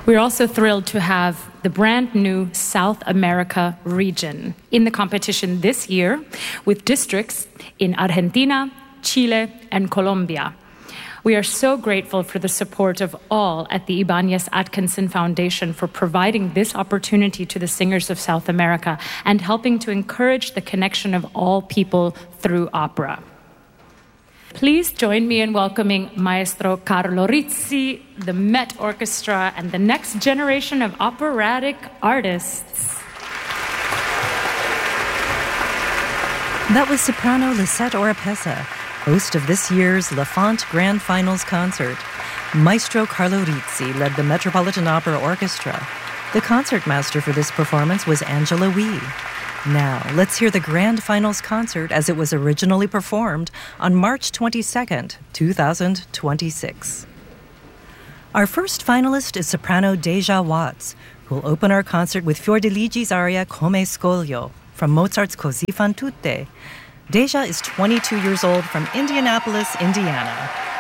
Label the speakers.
Speaker 1: We're also thrilled to have the brand new South America region in the competition this year with districts in Argentina, Chile, and Colombia. We are so grateful for the support of all at the Ibanez Atkinson Foundation for providing this opportunity to the singers of South America and helping to encourage the connection of all people through opera. Please join me in welcoming Maestro Carlo Rizzi, the Met Orchestra, and the next generation of operatic artists.
Speaker 2: That was soprano Lisette Oropesa, host of this year's Lafont Grand Finals concert. Maestro Carlo Rizzi led the Metropolitan Opera Orchestra. The concertmaster for this performance was Angela Wee. Now, let's hear the Grand Finals concert as it was originally performed on March 22nd, 2026. Our first finalist is soprano Deja Watts, who will open our concert with Fiordeligi's aria Come Scoglio from Mozart's Così fan tutte. Deja is 22 years old from Indianapolis, Indiana.